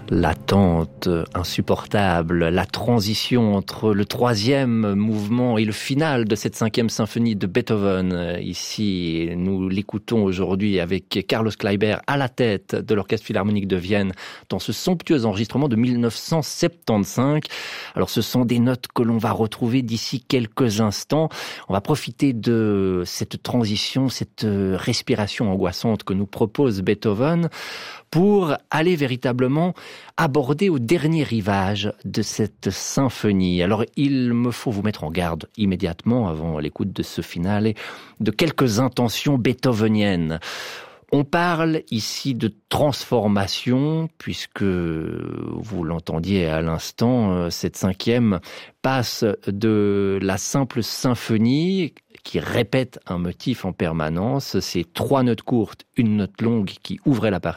L'attente insupportable, la transition entre le troisième mouvement et le final de cette cinquième symphonie de Beethoven. Ici, nous l'écoutons aujourd'hui avec Carlos Kleiber à la tête de l'Orchestre Philharmonique de Vienne dans ce somptueux enregistrement de 1975. Alors, ce sont des notes que l'on va retrouver d'ici quelques instants. On va profiter de cette transition, cette respiration angoissante que nous propose Beethoven pour aller véritablement aborder au dernier rivage de cette symphonie. Alors, il me faut vous mettre en garde immédiatement avant l'écoute de ce finale de quelques intentions beethoveniennes. On parle ici de transformation, puisque vous l'entendiez à l'instant, cette cinquième passe de la simple symphonie qui répète un motif en permanence, ces 3 notes courtes, une note longue qui ouvrait la partie,